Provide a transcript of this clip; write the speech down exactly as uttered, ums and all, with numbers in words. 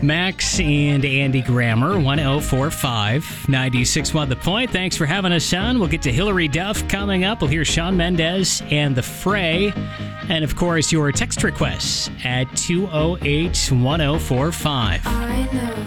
Max and Andy Grammer, one oh four five, ninety-six point one The Point. Thanks for having us on. We'll get to Hillary Duff coming up. We'll hear Shawn Mendes and The Fray. And, of course, your text requests at two oh eight, one oh four five. I know.